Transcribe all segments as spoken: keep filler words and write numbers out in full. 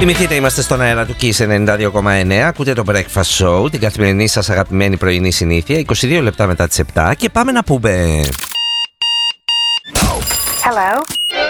Θυμηθείτε, είμαστε στον αέρα του Kiss ενενήντα δύο κόμμα εννέα. Ακούτε το Breakfast Show, την καθημερινή σας αγαπημένη πρωινή συνήθεια. είκοσι δύο λεπτά μετά τις επτά και πάμε να πούμε. Hello.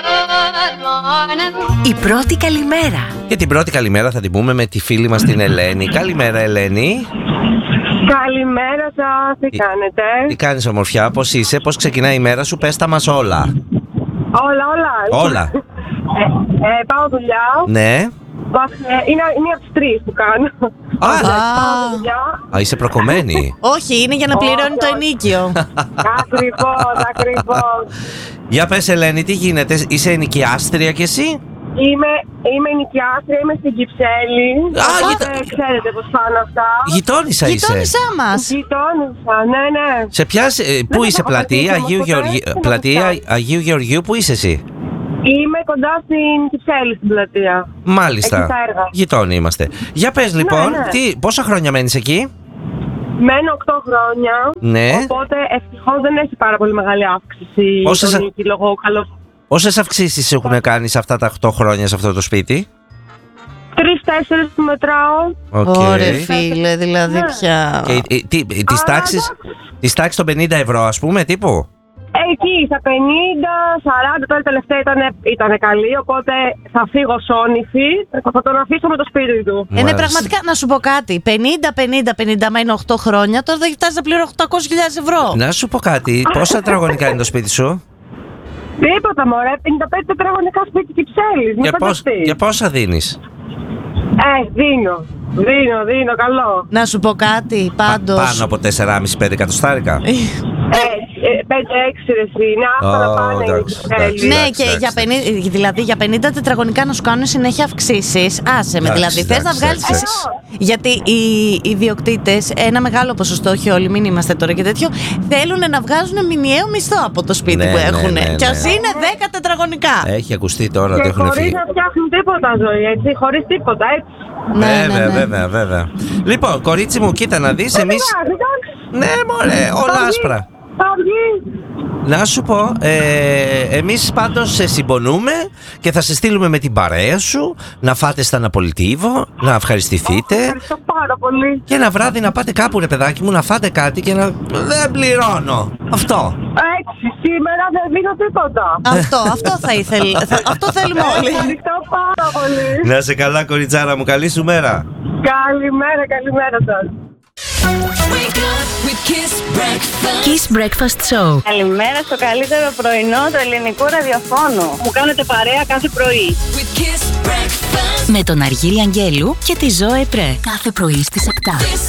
Η πρώτη καλημέρα. Και την πρώτη καλημέρα θα την πούμε με τη φίλη μας την Ελένη. Καλημέρα, Ελένη. Καλημέρα σας, τι κάνετε? Τι κάνεις, ομορφιά, πώς είσαι, πώς ξεκινάει η μέρα σου, πες τα μας όλα. Όλα, όλα. Όλα. Ε, ε, πάω δουλειά. Ναι. Είναι, είναι από τις τρεις που κάνω. Α, Πάω δουλειά. α, είσαι προκομμένη. Όχι, είναι για να πληρώνει το ενίκιο. Ακριβώς, ακριβώς. Για πες, Ελένη, τι γίνεται, είσαι ενοικιάστρια κι εσύ? Είμαι, είμαι νοικιάστρια, είμαι στην Κυψέλη. Α, Οπότε γειτα- ξέρετε πώς πάνε αυτά. Γειτόνισσα είσαι. Γειτόνισά μας. Γειτόνισσα, ναι, ναι. Σε ποια, ε, πού Δεν είσαι, έχω πλατεία πατήσει Αγίου όμως Γεωργίου, ποτέ, δεν πλατεία έχω Αγίου Γεωργίου, πού είσαι εσύ? Είμαι κοντά στην Κυψέλη, στην πλατεία. Μάλιστα. Εκεί τα έργα. Γειτόνι είμαστε. Για πες λοιπόν, ναι. τι, πόσα χρόνια μένεις εκεί? Μένω οκτώ χρόνια. Ναι. Οπότε ευτυχώς δεν έχει πάρα πολύ μεγάλη αύξηση. Όσες- το νίκη, λόγω καλό... Όσες αυξήσεις έχουν κάνει σε αυτά τα οκτώ χρόνια σε αυτό το σπίτι? Τρεις-τέσσερις που μετράω. Οκ. Ωραία, φίλε, δηλαδή Ναι. πια. Και, ε, τι, της Αλλά τάξης, εντάξει. της τάξης των πενήντα ευρώ, ας πούμε, τύπου. Εκεί στα πενήντα, σαράντα, τώρα τελευταία ήταν, ήταν καλή. Οπότε θα φύγω σόνηθη. Θα τον αφήσω με το σπίτι του. Ε, ναι, Μάλιστα. πραγματικά να σου πω κάτι. πενήντα πενήντα πενήντα, μα είναι οκτώ χρόνια, τώρα δεν φτάσει να πληρώνω οκτακόσιες χιλιάδες ευρώ. Να σου πω κάτι, πόσα τετραγωνικά είναι το σπίτι σου? Τίποτα μωρέ, πενήντα πέντε τετραγωνικά σπίτι Κυψέλης. Μην Για, πώς, φανταστείς. για πόσα δίνεις? Ε, δίνω. Δίνω, δίνω, καλό. Να σου πω κάτι, Πα- πάντως. πάνω από τέσσερα κόμμα πέντε με πέντε εκατοστάρικα. Ε, πέντε έξι ρε εσύ, είναι αυτά να Ω, πάνε. εντάξει, η Κυψέλη. εντάξει. Ναι, και εντάξει, για πενήντα, δηλαδή για πενήντα τετραγωνικά να σου κάνουν συνέχεια αυξήσεις. Άσε με, Εντάξει, δηλαδή. Θες να εντάξει, βγάλεις. εντάξει. εσύ- Γιατί οι ιδιοκτήτες, ένα μεγάλο ποσοστό, όχι όλοι, μην είμαστε τώρα και τέτοιο, θέλουν να βγάζουν μηνιαίο μισθό από το σπίτι Ναι, που ναι, έχουν. ναι, Και ναι. ας είναι δέκα τετραγωνικά. Έχει ακουστεί τώρα ότι Και έχουν χωρίς φύγει. να φτιάχνουν τίποτα ζωή, έτσι, χωρίς τίποτα, έτσι. Ναι, Βέβαια, ναι, ναι. βέβαια, βέβαια. Λοιπόν, κορίτσι μου, κοίτα να δεις, Δεν εμείς... πειράζει, εντάξει. Ναι, μωρέ, όλα Θα βγει, άσπρα. Θα βγει. Να σου πω, ε, εμείς πάντως σε συμπονούμε και θα σε στείλουμε με την παρέα σου να φάτε στα Ναπολιτίβο, να ευχαριστηθείτε Ευχαριστώ πάρα πολύ. και ένα βράδυ να πάτε κάπου, ρε παιδάκι μου, να φάτε κάτι και να... Δεν πληρώνω. Αυτό. Έτσι, σήμερα δεν δίνω τίποτα. Αυτό, αυτό θα ήθελε. θα- Αυτό θέλουμε όλοι. Ευχαριστώ πάρα πολύ. Να σε καλά, κοριτσάρα μου, καλή σου μέρα. Καλημέρα, καλημέρα σας. Wake up with Kiss Breakfast. Kiss Breakfast Show. Καλημέρα στο καλύτερο πρωινό του ελληνικού ραδιοφώνου. Μου κάνετε παρέα κάθε πρωί. With Kiss Breakfast. Με τον Αργύρι Αγγέλου και τη Ζώε Πρέ. Κάθε πρωί στις επτά. This